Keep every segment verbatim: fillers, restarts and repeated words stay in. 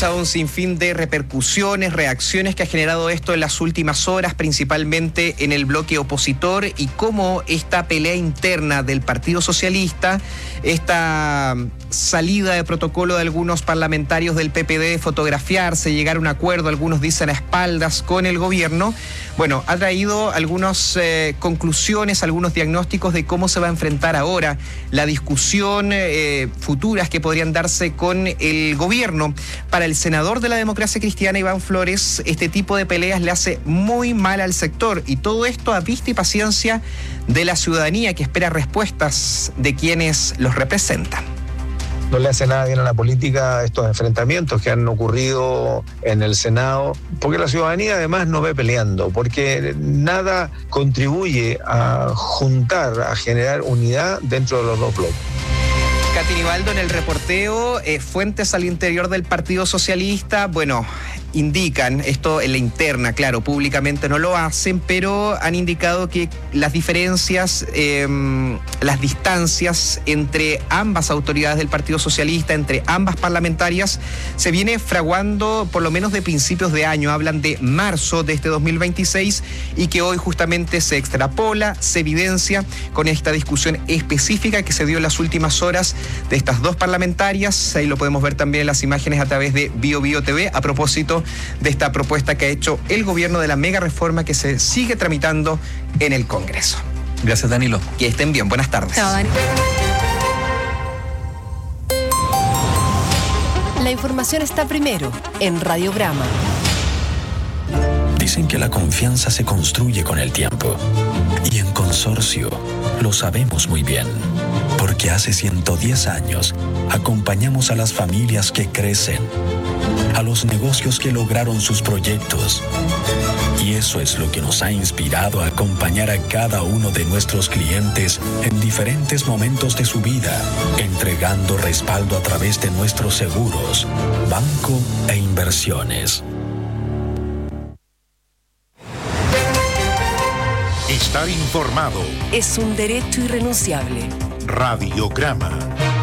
cosechado un sinfín de repercusiones, reacciones que ha generado esto en las últimas horas, principalmente en el bloque opositor, y cómo esta pelea interna del Partido Socialista, esta salida de protocolo de algunos parlamentarios del P P D de fotografiarse, llegar a un acuerdo, algunos dicen a espaldas con el gobierno, bueno, ha traído algunas eh, conclusiones, algunos diagnósticos de cómo se va a enfrentar ahora la discusión eh, futuras que podrían darse con el gobierno. Para el senador de la Democracia Cristiana, Iván Flores, este tipo de peleas le hace muy mal al sector, y todo esto a vista y paciencia de la ciudadanía, que espera respuestas de quienes los representan. No le hace nada bien a la política estos enfrentamientos que han ocurrido en el Senado, porque la ciudadanía además no ve peleando, porque nada contribuye a juntar, a generar unidad dentro de los dos bloques. Katy Nivaldo en el reporteo, eh, fuentes al interior del Partido Socialista, bueno, indican, esto en la interna, claro, públicamente no lo hacen, pero han indicado que las diferencias, eh, las distancias entre ambas autoridades del Partido Socialista, entre ambas parlamentarias, se viene fraguando por lo menos de principios de año. Hablan de marzo de este dos mil veintiséis, y que hoy justamente se extrapola, se evidencia con esta discusión específica que se dio en las últimas horas de estas dos parlamentarias. Ahí lo podemos ver también en las imágenes a través de Bio Bio T V, a propósito de esta propuesta que ha hecho el gobierno de la mega reforma que se sigue tramitando en el Congreso. Gracias, Danilo. Que estén bien, buenas tardes. Chao, Dani. La información está primero en Radiograma. Dicen que la confianza se construye con el tiempo, y en Consorcio lo sabemos muy bien, porque hace ciento diez años acompañamos a las familias que crecen, a los negocios que lograron sus proyectos. Y eso es lo que nos ha inspirado a acompañar a cada uno de nuestros clientes en diferentes momentos de su vida, entregando respaldo a través de nuestros seguros, banco e inversiones. Estar informado Es un derecho irrenunciable. Radiograma.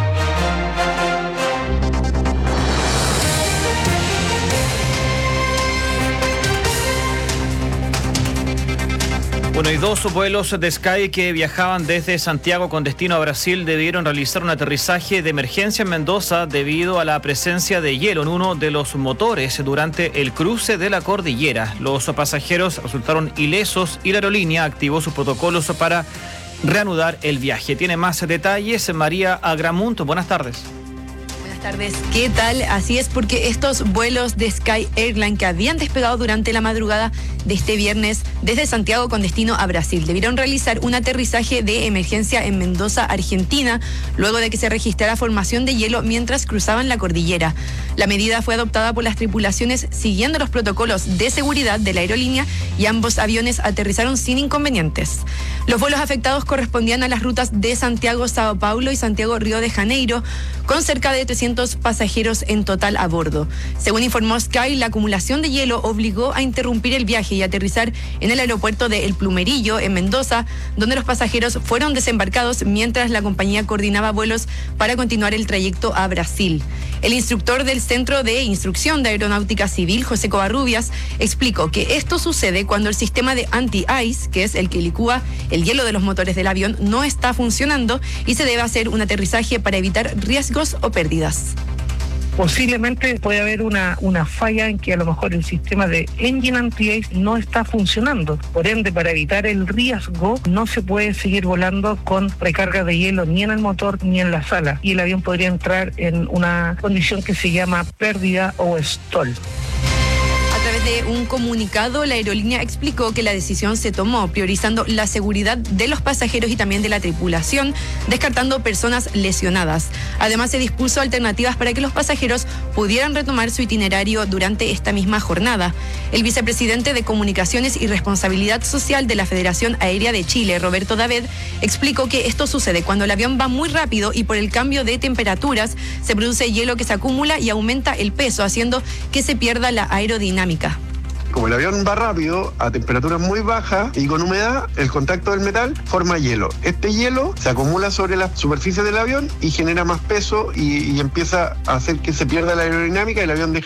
Bueno, y dos vuelos de Sky que viajaban desde Santiago con destino a Brasil debieron realizar un aterrizaje de emergencia en Mendoza debido a la presencia de hielo en uno de los motores durante el cruce de la cordillera. Los pasajeros resultaron ilesos y la aerolínea activó sus protocolos para reanudar el viaje. Tiene más detalles María Agramunt. Buenas tardes. Buenas tardes, ¿qué tal? Así es, porque estos vuelos de Sky Airlines que habían despegado durante la madrugada de este viernes desde Santiago con destino a Brasil debieron realizar un aterrizaje de emergencia en Mendoza, Argentina, luego de que se registrara formación de hielo mientras cruzaban la cordillera. La medida fue adoptada por las tripulaciones siguiendo los protocolos de seguridad de la aerolínea, y ambos aviones aterrizaron sin inconvenientes. Los vuelos afectados correspondían a las rutas de Santiago-Sao Paulo y Santiago-Río de Janeiro, con cerca de trescientos pasajeros en total a bordo. Según informó Sky, la acumulación de hielo obligó a interrumpir el viaje y aterrizar en el aeropuerto de El Plumerillo, en Mendoza, donde los pasajeros fueron desembarcados mientras la compañía coordinaba vuelos para continuar el trayecto a Brasil. El instructor del Centro de Instrucción de Aeronáutica Civil, José Covarrubias, explicó que esto sucede cuando el sistema de anti-ice, que es el que licúa el hielo de los motores del avión, no está funcionando y se debe hacer un aterrizaje para evitar riesgos o pérdidas. Posiblemente puede haber una, una falla en que a lo mejor el sistema de Engine Anti-Ice no está funcionando. Por ende, para evitar el riesgo, no se puede seguir volando con recarga de hielo ni en el motor ni en la sala. Y el avión podría entrar en una condición que se llama pérdida o stall. A través de un comunicado, la aerolínea explicó que la decisión se tomó priorizando la seguridad de los pasajeros y también de la tripulación, descartando personas lesionadas. Además, se dispuso alternativas para que los pasajeros pudieran retomar su itinerario durante esta misma jornada. El vicepresidente de Comunicaciones y Responsabilidad Social de la Federación Aérea de Chile, Roberto David, explicó que esto sucede cuando el avión va muy rápido y por el cambio de temperaturas se produce hielo que se acumula y aumenta el peso, haciendo que se pierda la aerodinámica. Como el avión va rápido, a temperaturas muy bajas y con humedad, el contacto del metal forma hielo. Este hielo se acumula sobre la superficie del avión y genera más peso y, y empieza a hacer que se pierda la aerodinámica y el avión deja